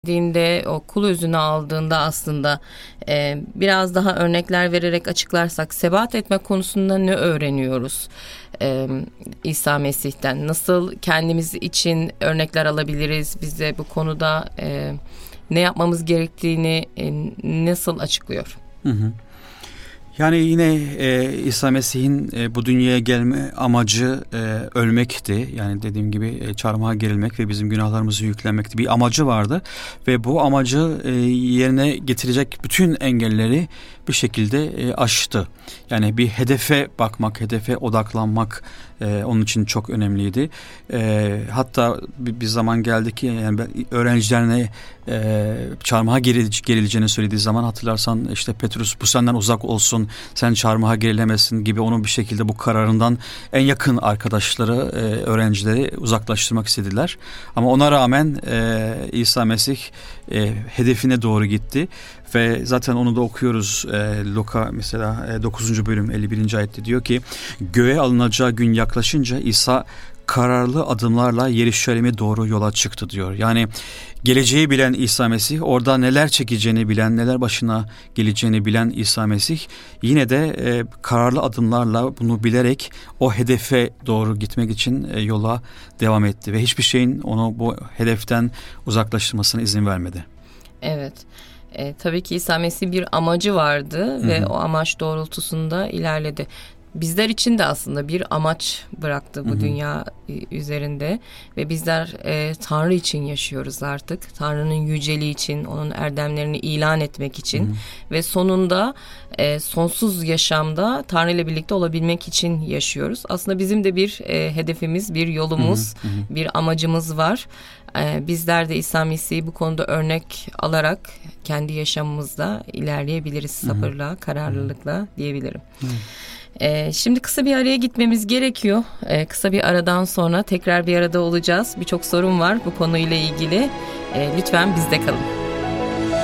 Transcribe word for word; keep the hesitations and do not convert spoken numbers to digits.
Dinde o kul özünü aldığında aslında e, biraz daha örnekler vererek açıklarsak sebat etme konusunda ne öğreniyoruz e, İsa Mesih'ten? Nasıl kendimiz için örnekler alabiliriz? Bize bu konuda e, ne yapmamız gerektiğini e, nasıl açıklıyor? Hı hı. Yani yine e, İsa Mesih'in e, bu dünyaya gelme amacı e, ölmekti. Yani dediğim gibi e, çarmıha gerilmek ve bizim günahlarımızı yüklenmekti. Bir amacı vardı ve bu amacı e, yerine getirecek bütün engelleri bir şekilde e, aştı. Yani bir hedefe bakmak, hedefe odaklanmak e, onun için çok önemliydi. E, hatta bir, bir zaman geldi ki yani ben, öğrencilerine e, çarmıha gerileceğini söylediği zaman hatırlarsan işte Petrus bu senden uzak olsun, sen çarmıha gerilemezsin gibi onun bir şekilde bu kararından en yakın arkadaşları, e, öğrencileri uzaklaştırmak istediler. Ama ona rağmen e, İsa Mesih e, hedefine doğru gitti. Ve zaten onu da okuyoruz e, Luka mesela e, dokuzuncu bölüm elli birinci ayette diyor ki göğe alınacağı gün yaklaşınca İsa kararlı adımlarla Yeruşalim'e doğru yola çıktı diyor. Yani geleceği bilen İsa Mesih, orada neler çekeceğini bilen, neler başına geleceğini bilen İsa Mesih yine de e, kararlı adımlarla bunu bilerek o hedefe doğru gitmek için e, yola devam etti ve hiçbir şeyin onu bu hedeften uzaklaştırmasına izin vermedi. Evet. E, tabii ki İsa Mesih bir amacı vardı, hı hı, ve o amaç doğrultusunda ilerledi. Bizler için de aslında bir amaç bıraktı bu, hı hı, dünya üzerinde ve bizler e, Tanrı için yaşıyoruz artık. Tanrı'nın yüceliği için, onun erdemlerini ilan etmek için, hı hı, ve sonunda e, sonsuz yaşamda Tanrı ile birlikte olabilmek için yaşıyoruz. Aslında bizim de bir e, hedefimiz, bir yolumuz, hı hı, bir amacımız var. E, bizler de İsa Mesih'i bu konuda örnek alarak kendi yaşamımızda ilerleyebiliriz, sabırla, hı hı, kararlılıkla diyebilirim. Hı hı. Ee, şimdi kısa bir araya gitmemiz gerekiyor. Ee, kısa bir aradan sonra tekrar bir arada olacağız. Birçok sorun var bu konuyla ilgili. Ee, lütfen bizde kalın.